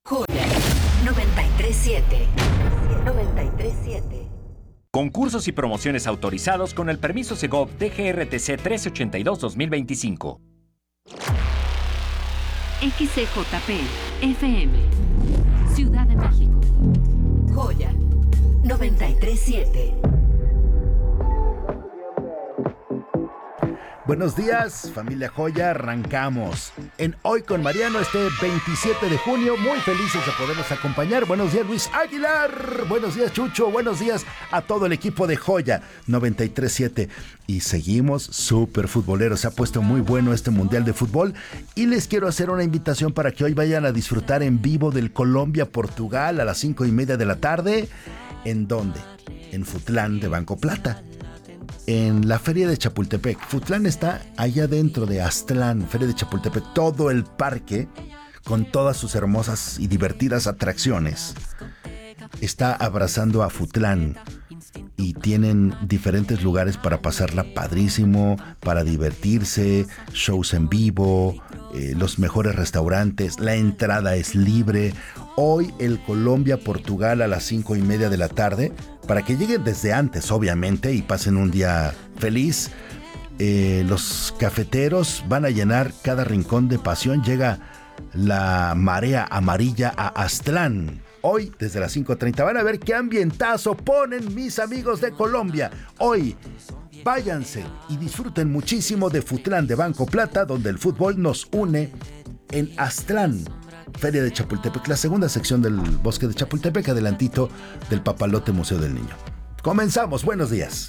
Joya 93.7. 93.7. Concursos y promociones autorizados con el permiso Segov DGRTC 1382-2025. XCJP FM, Ciudad de México. Joya 93.7. Buenos días, familia Joya, arrancamos en Hoy con Mariano este 27 de junio, muy felices de poderlos acompañar. Buenos días, Luis Aguilar, buenos días, Chucho, buenos días a todo el equipo de Joya 93.7. Y seguimos súper futboleros, se ha puesto muy bueno este Mundial de Fútbol y les quiero hacer una invitación para que hoy vayan a disfrutar en vivo del Colombia-Portugal a las 5:30 de la tarde. ¿En dónde? En Futlán de Banco Plata, en la Feria de Chapultepec. Futlán está allá dentro de Aztlán, Feria de Chapultepec, todo el parque con todas sus hermosas y divertidas atracciones está abrazando a Futlán y tienen diferentes lugares para pasarla padrísimo, para divertirse, shows en vivo, los mejores restaurantes, la entrada es libre. Hoy el Colombia-Portugal a las 5:30 de la tarde, para que lleguen desde antes, obviamente, y pasen un día feliz. Los cafeteros van a llenar cada rincón de pasión. Llega la marea amarilla a Aztlán. Hoy, desde las 5:30, van a ver qué ambientazo ponen mis amigos de Colombia. Hoy, váyanse y disfruten muchísimo de Futlán de Banco Plata, donde el fútbol nos une en Aztlán. Feria de Chapultepec, la segunda sección del Bosque de Chapultepec, adelantito del Papalote Museo del Niño. Comenzamos, buenos días.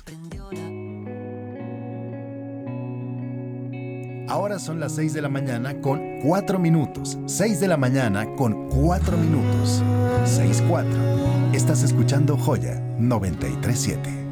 Ahora son las 6 de la mañana con 4 minutos. 6 de la mañana con 4 minutos. 6:04. Estás escuchando Joya 93.7.